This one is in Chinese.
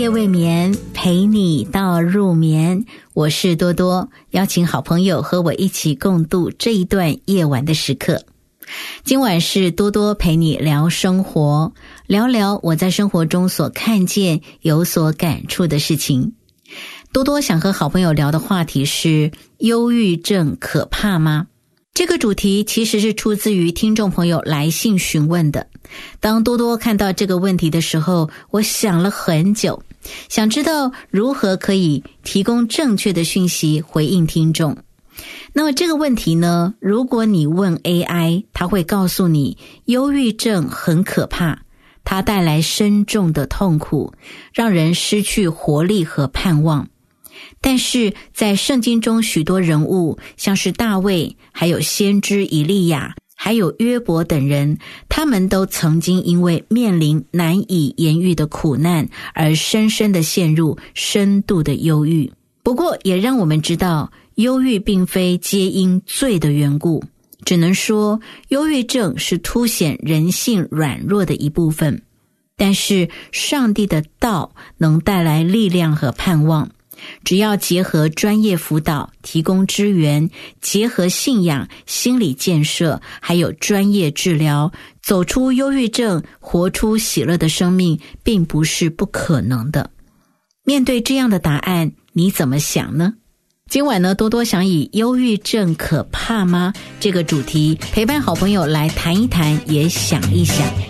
夜未眠，陪你到入眠。我是多多，邀请好朋友和我一起共度这一段夜晚的时刻。今晚是多多陪你聊生活，聊聊我在生活中所看见、有所感触的事情。多多想和好朋友聊的话题是：忧郁症可怕吗？这个主题其实是出自于听众朋友来信询问的。当多多看到这个问题的时候，我想了很久，想知道如何可以提供正确的讯息回应听众。那么这个问题呢，如果你问 AI， 它会告诉你忧郁症很可怕，它带来深重的痛苦，让人失去活力和盼望。但是在圣经中许多人物，像是大卫，还有先知以利亚，还有约伯等人，他们都曾经因为面临难以言喻的苦难而深深地陷入深度的忧郁。不过也让我们知道，忧郁并非皆因罪的缘故，只能说忧郁症是凸显人性软弱的一部分。但是上帝的道能带来力量和盼望，只要结合专业辅导，提供支援，结合信仰、心理建设，还有专业治疗，走出忧郁症，活出喜乐的生命，并不是不可能的。面对这样的答案，你怎么想呢？今晚呢，多多想以忧郁症可怕吗这个主题，陪伴好朋友来谈一谈，也想一想。